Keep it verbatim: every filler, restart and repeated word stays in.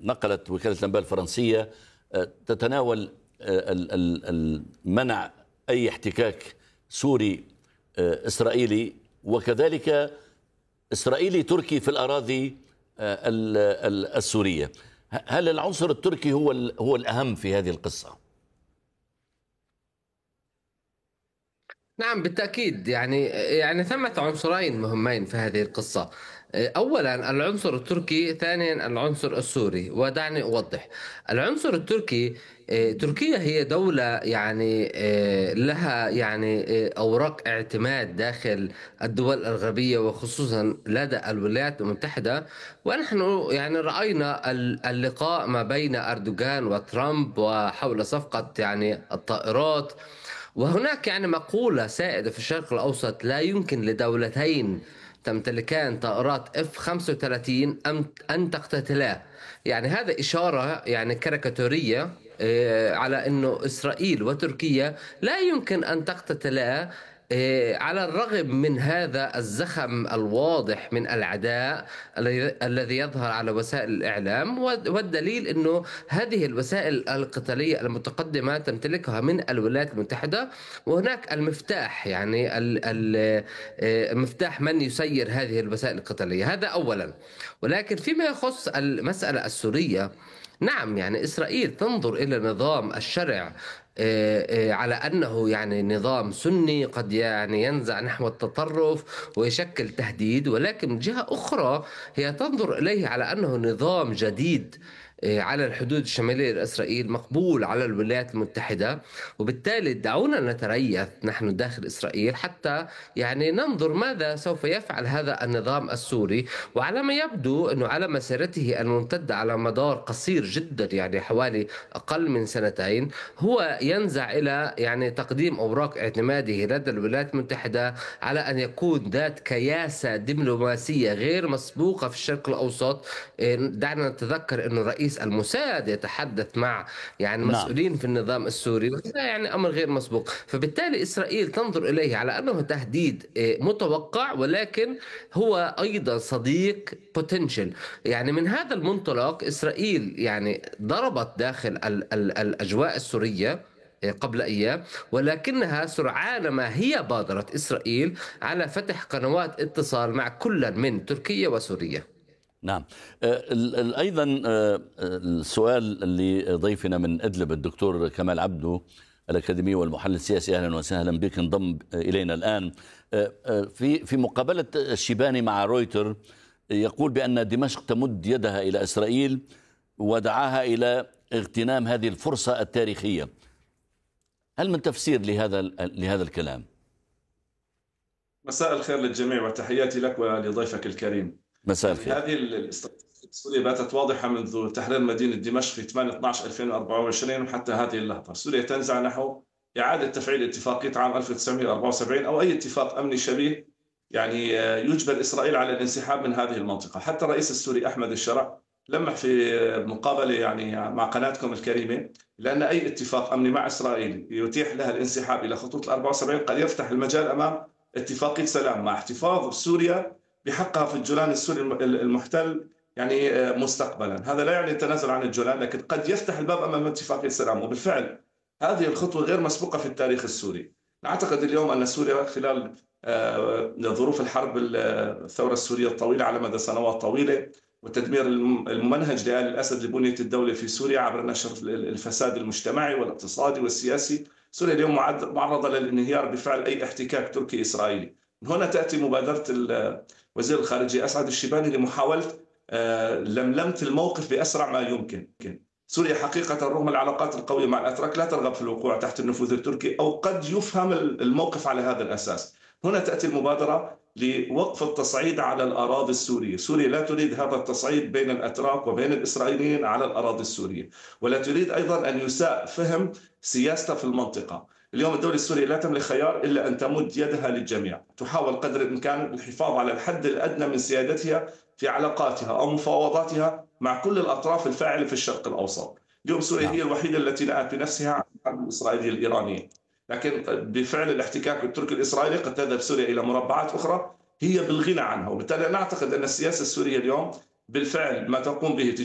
نقلت وكالة الأنباء الفرنسية تتناول منع أي احتكاك سوري إسرائيلي، وكذلك إسرائيلي تركي في الأراضي السورية. هل العنصر التركي هو هو الأهم في هذه القصة؟ نعم بالتأكيد. يعني يعني ثمة عنصرين مهمين في هذه القصة. أولا العنصر التركي، ثانيا العنصر السوري. ودعني أوضح. العنصر التركي، تركيا هي دولة يعني لها يعني أوراق اعتماد داخل الدول الغربية وخصوصا لدى الولايات المتحدة. ونحن يعني رأينا اللقاء ما بين أردوغان وترامب وحول صفقة يعني الطائرات. وهناك يعني مقولة سائدة في الشرق الأوسط: لا يمكن لدولتين تمتلكان طائرات إف خمسة وثلاثين أن تقتتلا. يعني هذا إشارة يعني كاريكاتورية على أنه إسرائيل وتركيا لا يمكن أن تقتتلا، على الرغم من هذا الزخم الواضح من العداء الذي يظهر على وسائل الإعلام. والدليل أنه هذه الوسائل القتالية المتقدمة تمتلكها من الولايات المتحدة. وهناك المفتاح، يعني المفتاح من يسير هذه الوسائل القتالية. هذا أولا. ولكن فيما يخص المسألة السورية، نعم يعني إسرائيل تنظر إلى نظام الشرع على أنه يعني نظام سني قد يعني ينزع نحو التطرف ويشكل تهديد، ولكن من جهة أخرى هي تنظر إليه على أنه نظام جديد على الحدود الشمالية لإسرائيل مقبول على الولايات المتحدة. وبالتالي دعونا نتريث نحن داخل إسرائيل حتى يعني ننظر ماذا سوف يفعل هذا النظام السوري. وعلى ما يبدو أنه على مسيرته الممتدة على مدار قصير جدا، يعني حوالي أقل من سنتين، هو ينزع إلى يعني تقديم أوراق اعتماده لدى الولايات المتحدة على أن يكون ذات كياسة دبلوماسية غير مسبوقة في الشرق الأوسط. دعنا نتذكر أنه رئيس الموساد يتحدث مع يعني نعم. مسؤولين في النظام السوري، وهذا يعني أمر غير مسبوق. فبالتالي إسرائيل تنظر إليه على أنه تهديد متوقع، ولكن هو أيضا صديق potential. يعني من هذا المنطلق إسرائيل يعني ضربت داخل ال ال الأجواء السورية قبل أيام، ولكنها سرعان ما هي بادرت إسرائيل على فتح قنوات اتصال مع كل من تركيا وسوريا. نعم. أيضا السؤال لضيفنا من إدلب الدكتور كمال عبدو الأكاديمي والمحلل السياسي، أهلا وسهلا بك، انضم إلينا الآن. في في مقابلة الشيباني مع رويتر يقول بأن دمشق تمد يدها إلى إسرائيل ودعاها إلى اغتنام هذه الفرصة التاريخية. هل من تفسير لهذا لهذا الكلام؟ مساء الخير للجميع وتحياتي لك ولضيفك الكريم. مساء الخير. هذه الاستراتيجية السورية باتت واضحة منذ تحرير مدينة دمشق في ثمانية اثني عشر ألفين وأربعة وعشرين وحتى هذه اللحظة. سوريا تنزع نحو إعادة تفعيل اتفاقية عام ألف وتسعمئة وأربعة وسبعين أو أي اتفاق أمني شبيه يعني يجبر إسرائيل على الانسحاب من هذه المنطقة. حتى الرئيس السوري أحمد الشرع لمح في مقابلة يعني مع قناتكم الكريمة لأن أي اتفاق أمني مع إسرائيل يتيح لها الانسحاب إلى خطوط الأربعة وسبعين قد يفتح المجال أمام اتفاقية سلام مع احتفاظ سوريا بحقها في الجولان السوري المحتل يعني مستقبلا. هذا لا يعني التنازل عن الجولان، لكن قد يفتح الباب أمام اتفاقية سلام. وبالفعل هذه الخطوة غير مسبوقة في التاريخ السوري. نعتقد اليوم أن سوريا خلال ظروف الحرب الثورة السورية الطويلة على مدى سنوات طويلة والتدمير الممنهج لآل الأسد لبنية الدولة في سوريا عبر نشر الفساد المجتمعي والاقتصادي والسياسي، سوريا اليوم معرضة للانهيار بفعل أي احتكاك تركي إسرائيلي. من هنا تأتي مبادرة وزير الخارجية أسعد الشيباني لمحاولة لملمة الموقف بأسرع ما يمكن. سوريا حقيقة رغم العلاقات القوية مع الأتراك لا ترغب في الوقوع تحت النفوذ التركي، أو قد يفهم الموقف على هذا الأساس. هنا تأتي المبادرة لوقف التصعيد على الأراضي السورية. سوريا لا تريد هذا التصعيد بين الأتراك وبين الإسرائيليين على الأراضي السورية، ولا تريد أيضا أن يساء فهم سياستها في المنطقة. اليوم الدولة السورية لا تملك خيار إلا أن تمد يدها للجميع، تحاول قدر الإمكان الحفاظ على الحد الأدنى من سيادتها في علاقاتها أو مفاوضاتها مع كل الأطراف الفاعلة في الشرق الأوسط. اليوم سوريا هي الوحيدة التي نأت بنفسها عن الحرب الإسرائيلية الإيرانية، لكن بفعل الاحتكاك التركي الإسرائيلي قد تذهب سوريا إلى مربعات أخرى هي بالغنى عنها. وبالتالي نعتقد أن السياسة السورية اليوم بالفعل ما تقوم به